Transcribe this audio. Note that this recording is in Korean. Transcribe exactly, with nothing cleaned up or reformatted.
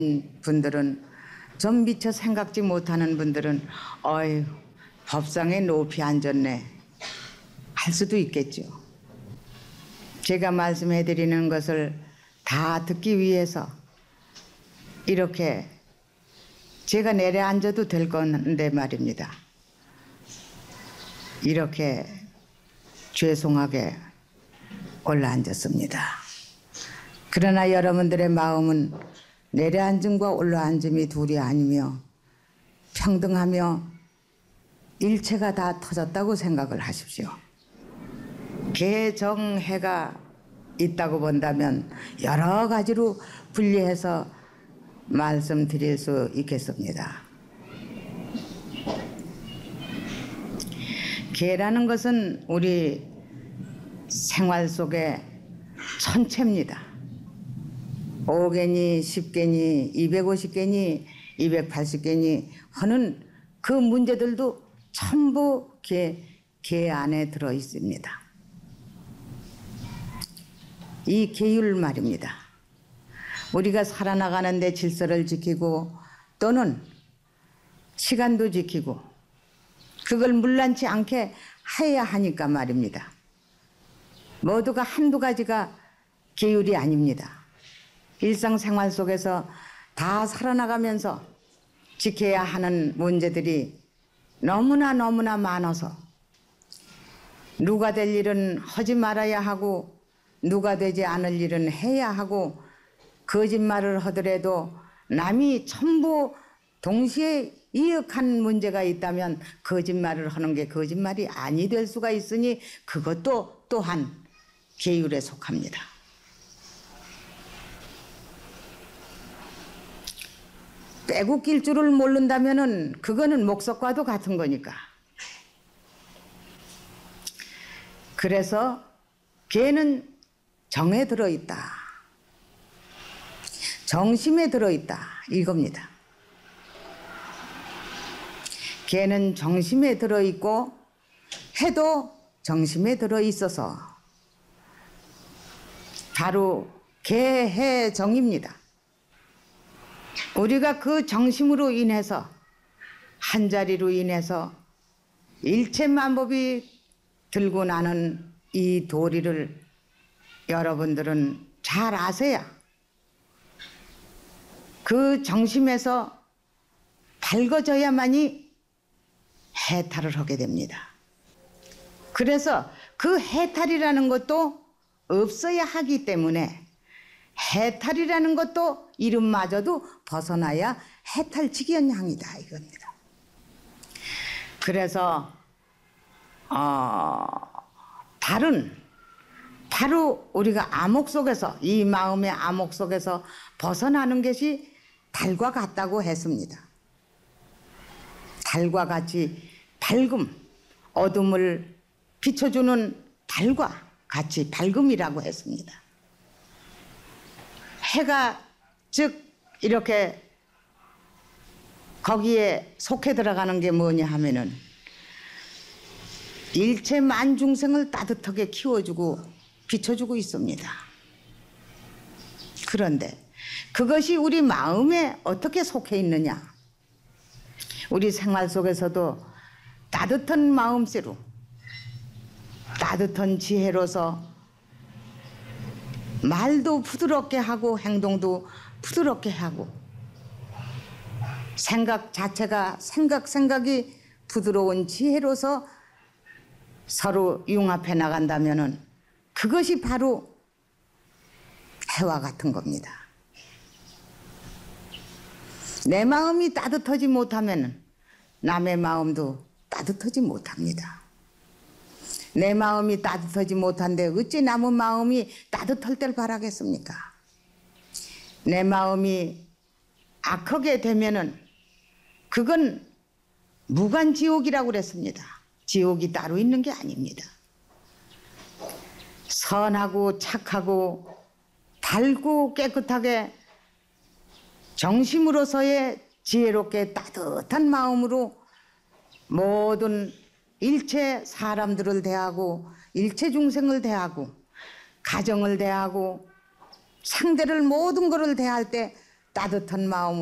분들은 좀 미처 생각지 못하는 분들은 어휴 법상에 높이 앉았네 할 수도 있겠죠. 제가 말씀해 드리는 것을 다 듣기 위해서 이렇게 제가 내려앉아도 될 건데 말입니다. 이렇게 죄송하게 올라앉았습니다. 그러나 여러분들의 마음은 내려앉음과 올라앉음이 둘이 아니며 평등하며 일체가 다 터졌다고 생각을 하십시오. 개정해가 있다고 본다면 여러 가지로 분리해서 말씀드릴 수 있겠습니다. 개라는 것은 우리 생활 속의 천체입니다. 오 개니, 십 개니, 이백오십 개니, 이백팔십 개니 하는 그 문제들도 전부 개, 개 안에 들어 있습니다. 이 계율 말입니다. 우리가 살아나가는데 질서를 지키고 또는 시간도 지키고 그걸 문란치 않게 해야 하니까 말입니다. 모두가 한두 가지가 계율이 아닙니다. 일상생활 속에서 다 살아나가면서 지켜야 하는 문제들이 너무나 너무나 많아서 누가 될 일은 하지 말아야 하고 누가 되지 않을 일은 해야 하고 거짓말을 하더라도 남이 전부 동시에 이역한 문제가 있다면 거짓말을 하는 게 거짓말이 아니 될 수가 있으니 그것도 또한 계율에 속합니다. 빼고 낄 줄을 모른다면은 그거는 목석과도 같은 거니까. 그래서 개는 정에 들어있다. 정심에 들어있다. 이겁니다. 개는 정심에 들어있고 해도 정심에 들어있어서 바로 개해정입니다. 우리가 그 정심으로 인해서 한자리로 인해서 일체만법이 들고 나는 이 도리를 여러분들은 잘 아세요. 그 정심에서 밝아져야만이 해탈을 하게 됩니다. 그래서 그 해탈이라는 것도 없어야 하기 때문에 해탈이라는 것도 이름마저도 벗어나야 해탈직연향이다 이겁니다. 그래서 어, 달은 바로 우리가 암흑 속에서 이 마음의 암흑 속에서 벗어나는 것이 달과 같다고 했습니다. 달과 같이 밝음, 어둠을 비춰주는 달과 같이 밝음이라고 했습니다. 해가 즉 이렇게 거기에 속해 들어가는 게 뭐냐 하면은 일체 만중생을 따뜻하게 키워주고 비춰주고 있습니다. 그런데 그것이 우리 마음에 어떻게 속해 있느냐? 우리 생활 속에서도 따뜻한 마음씨로 따뜻한 지혜로서 말도 부드럽게 하고 행동도 부드럽게 하고 생각 자체가 생각 생각이 부드러운 지혜로서 서로 융합해 나간다면은 그것이 바로 해와 같은 겁니다. 내 마음이 따뜻하지 못하면 남의 마음도 따뜻하지 못합니다. 내 마음이 따뜻하지 못한데 어찌 남의 마음이 따뜻할 때를 바라겠습니까? 내 마음이 악하게 되면은 그건 무간지옥이라고 그랬습니다. 지옥이 따로 있는 게 아닙니다. 선하고 착하고 밝고 깨끗하게 정심으로서의 지혜롭게 따뜻한 마음으로 모든 일체 사람들을 대하고 일체 중생을 대하고 가정을 대하고 상대를 모든 것을 대할 때 따뜻한 마음